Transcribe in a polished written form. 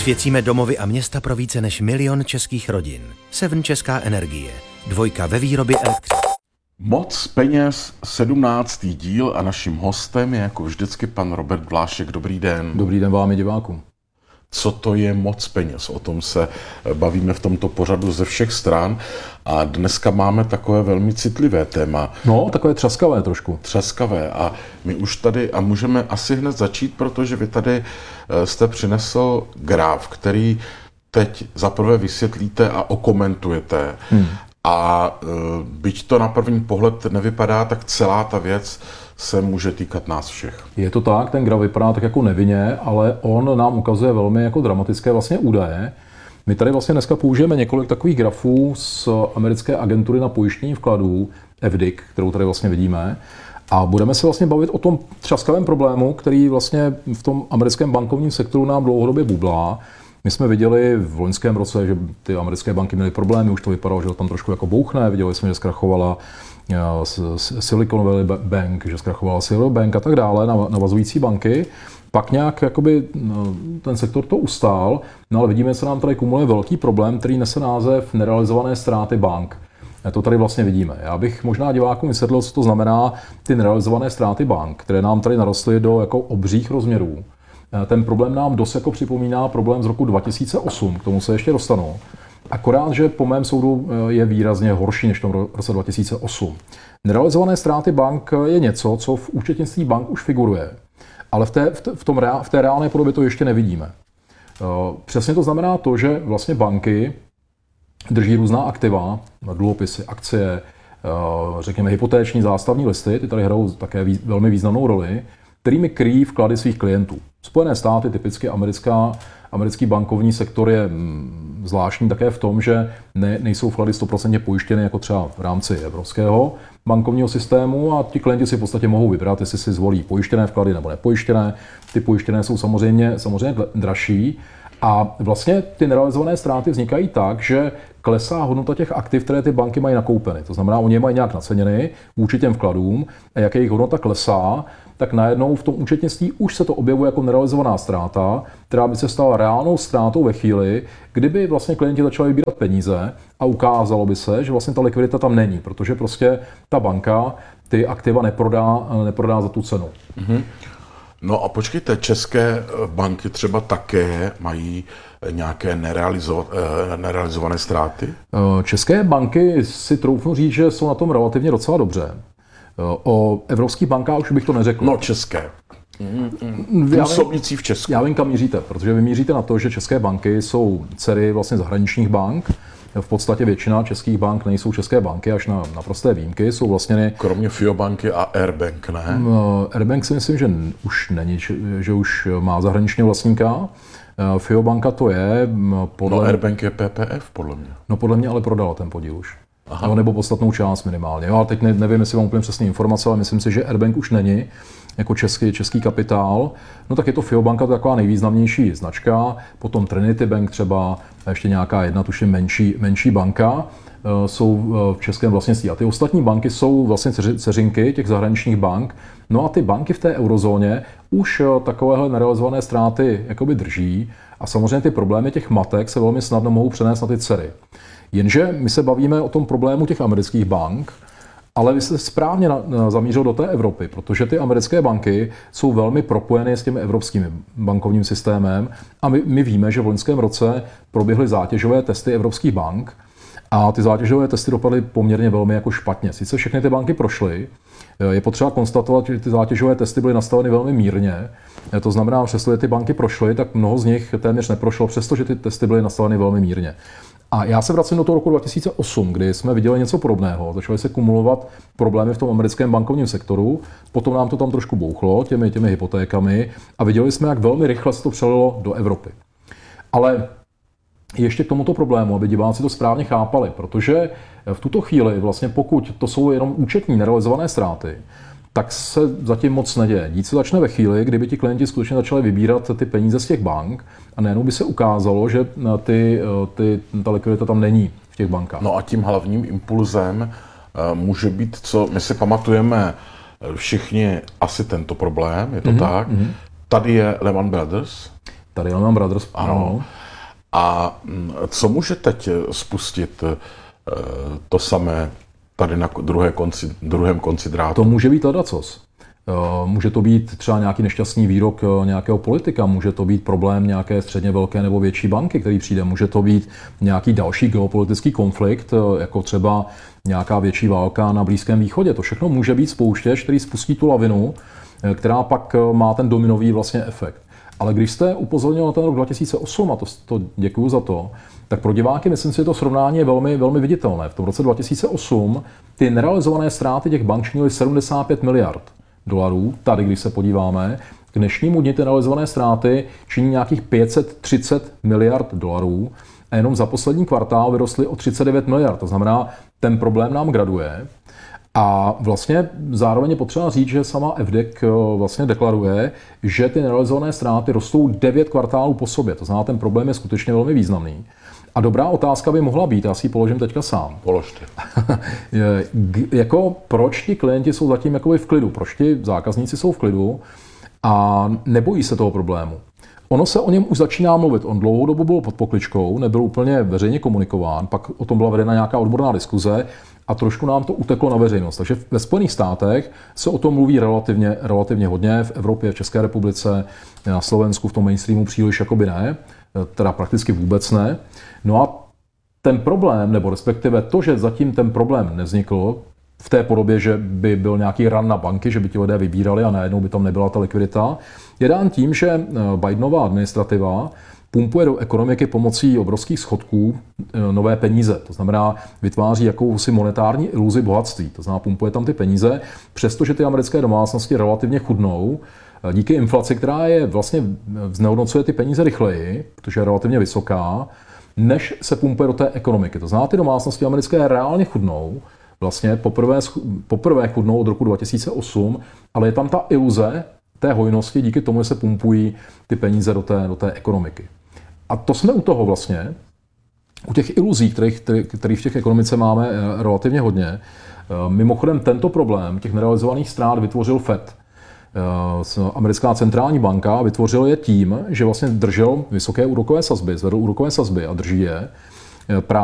Osvěcíme domovy a města pro více než 1 000 000 českých rodin. Seven Česká energie. 2 ve výrobě elektřiny. Moc peněz, 17. díl a naším hostem je jako vždycky pan Robert Vlášek. Dobrý den. Dobrý den vám i divákům. Co to je moc peněz? O tom se bavíme v tomto pořadu ze všech stran a dneska máme takové velmi citlivé téma. No, takové třaskavé trošku. Třaskavé a my už tady, a můžeme asi hned začít, protože vy tady jste přinesl graf, který teď zaprvé vysvětlíte a okomentujete. A byť to na první pohled nevypadá, tak celá ta věc se může týkat nás všech. Je to tak, ten graf vypadá tak jako nevinně, ale on nám ukazuje velmi jako dramatické vlastně údaje. My tady vlastně dneska použijeme několik takových grafů z americké agentury na pojištění vkladů, FDIC, kterou tady vlastně vidíme. A budeme se vlastně bavit o tom třaskavém problému, který vlastně v tom americkém bankovním sektoru nám dlouhodobě bublá. My jsme viděli v loňském roce, že ty americké banky měly problémy, už to vypadalo, že to tam trošku jako bouchne, viděli jsme, že zkrachovala Silicon Valley Bank, že zkrachovala Silver Bank a tak dále, navazující banky. Pak nějak jakoby ten sektor to ustál, no ale vidíme, že se nám tady kumuluje velký problém, který nese název nerealizované ztráty bank. To tady vlastně vidíme. Já bych možná divákům vysvětlil, co to znamená ty nerealizované ztráty bank, které nám tady narostly do jako obřích rozměrů. Ten problém nám dost jako připomíná problém z roku 2008, k tomu se ještě dostanu. Akorát, že po mém soudu je výrazně horší než v tom roce 2008. Nerealizované ztráty bank je něco, co v účetnictví bank už figuruje, ale v té reálné podobě to ještě nevidíme. Přesně to znamená to, že vlastně banky drží různá aktiva, dluhopisy, akcie, řekněme hypotéční zástavní listy, ty tady hrajou také velmi významnou roli, kterými kryjí vklady svých klientů. Spojené státy, typicky americký bankovní sektor je zvláštní také v tom, že nejsou vklady 100% pojištěny jako třeba v rámci evropského bankovního systému a ti klienti si v podstatě mohou vybrat, jestli si zvolí pojištěné vklady nebo nepojištěné. Ty pojištěné jsou samozřejmě dražší a vlastně ty nerealizované ztráty vznikají tak, že klesá hodnota těch aktiv, které ty banky mají nakoupeny. To znamená, oni je mají nějak naceněny vůči těm vkladům a jak jejich hodnota klesá, tak najednou v tom účetnictví už se to objevuje jako nerealizovaná ztráta, která by se stala reálnou ztrátou ve chvíli, kdyby vlastně klienti začali vybírat peníze a ukázalo by se, že vlastně ta likvidita tam není, protože prostě ta banka ty aktiva neprodá za tu cenu. Mm-hmm. No a počkejte, české banky třeba také mají nějaké nerealizované ztráty? České banky si troufnu říct, že jsou na tom relativně docela dobře. O evropských bankách už bych to neřekl. No české. Působnící v Česku. Já vím, kam míříte, protože vy míříte na to, že české banky jsou dcery vlastně zahraničních bank. V podstatě většina českých bank nejsou české banky, až na prosté výjimky jsou vlastně. Kromě FIObanky a Airbank, ne? Airbank si myslím, že už není, že už má zahraničního vlastníka. FIObanka to je podle... No Airbank je PPF, podle mě. No podle mě ale prodala ten podíl už. No, nebo podstatnou část minimálně. Jo, ale teď nevím, jestli mám úplně přesné informace, ale myslím si, že Airbank už není jako český kapitál. No tak je to FIObanka, to je taková nejvýznamnější značka, potom Trinity Bank třeba, a ještě nějaká jedna, tuším menší banka, jsou v českém vlastnictví. A ty ostatní banky jsou vlastně dceřinky těch zahraničních bank. No a ty banky v té eurozóně už takovéhle nerealizované ztráty jakoby drží a samozřejmě ty problémy těch matek se velmi snadno mohou přenést na ty dcery. Jenže my se bavíme o tom problému těch amerických bank, ale vy jste správně zamířil do té Evropy, protože ty americké banky jsou velmi propojeny s tím evropským bankovním systémem a my víme, že v loňském roce proběhly zátěžové testy evropských bank a ty zátěžové testy dopadly poměrně velmi jako špatně. Sice všechny ty banky prošly, je potřeba konstatovat, že ty zátěžové testy byly nastaveny velmi mírně. To znamená, že přestože ty banky prošly, tak mnoho z nich téměř neprošlo, přestože ty testy byly nastaveny velmi mírně. A já se vracím do toho roku 2008, kdy jsme viděli něco podobného. Začaly se kumulovat problémy v tom americkém bankovním sektoru, potom nám to tam trošku bouchlo těmi hypotékami a viděli jsme, jak velmi rychle se to přelilo do Evropy. Ale ještě k tomuto problému, aby diváci to správně chápali, protože v tuto chvíli vlastně pokud to jsou jenom účetní nerealizované ztráty, tak se zatím moc neděje. Dít se začne ve chvíli, kdyby ti klienti skutečně začali vybírat ty peníze z těch bank a najednou by se ukázalo, že ta likvidita tam není v těch bankách. No a tím hlavním impulzem může být, co my si pamatujeme všichni asi tento problém, je to tak? Mm-hmm. Tady je Lehman Brothers. Tady Lehman Brothers. Ano. A co může teď spustit to samé tady na druhém konci drátu? To může být ledacos. Může to být třeba nějaký nešťastný výrok nějakého politika, může to být problém nějaké středně velké nebo větší banky, který přijde, může to být nějaký další geopolitický konflikt, jako třeba nějaká větší válka na Blízkém východě. To všechno může být spouštěč, který spustí tu lavinu, která pak má ten dominový vlastně efekt. Ale když jste upozornil na ten rok 2008, a to děkuju za to, tak pro diváky myslím si, že to srovnání je velmi, velmi viditelné. V tom roce 2008 ty nerealizované ztráty těch bank činily 75 miliard dolarů. Tady, když se podíváme, k dnešnímu dni ty nerealizované ztráty činí nějakých 530 miliard dolarů a jenom za poslední kvartál vyrostly o 39 miliard. To znamená, ten problém nám graduje. A vlastně zároveň je potřeba říct, že sama FDIC vlastně deklaruje, že ty nerealizované ztráty rostou 9 kvartálů po sobě. To znamená, ten problém je skutečně velmi významný. A dobrá otázka by mohla být, já si ji položím teďka sám. Položte. Jako proč ti klienti jsou zatím jakoby v klidu? Proč ti zákazníci jsou v klidu a nebojí se toho problému? Ono se o něm už začíná mluvit. On dlouhou dobu byl pod pokličkou, nebyl úplně veřejně komunikován, pak o tom byla vedena nějaká odborná diskuze a trošku nám to uteklo na veřejnost. Takže ve Spojených státech se o tom mluví relativně hodně, v Evropě, v České republice, na Slovensku v tom mainstreamu příliš jakoby ne, teda prakticky vůbec ne. No a ten problém, nebo respektive to, že zatím ten problém nevznikl v té podobě, že by byl nějaký run na banky, že by ti lidé vybírali a najednou by tam nebyla ta likvidita, je dán tím, že Bidenova administrativa pumpuje do ekonomiky pomocí obrovských schodků nové peníze. To znamená, vytváří jakousi monetární iluzi bohatství. To znamená, pumpuje tam ty peníze, přestože ty americké domácnosti relativně chudnou, díky inflaci, která je vlastně znehodnocuje ty peníze rychleji, protože je relativně vysoká, než se pumpuje do té ekonomiky. To znamená, ty domácnosti americké reálně chudnou, vlastně poprvé chudnou od roku 2008, ale je tam ta iluze té hojnosti díky tomu, že se pumpují ty peníze do té ekonomiky. A to jsme u toho vlastně, u těch iluzí, kterých v těch ekonomice máme relativně hodně. Mimochodem tento problém těch nerealizovaných ztrát vytvořil FED. Americká centrální banka, vytvořil je tím, že vlastně držel vysoké úrokové sazby, zvedl úrokové sazby a drží je.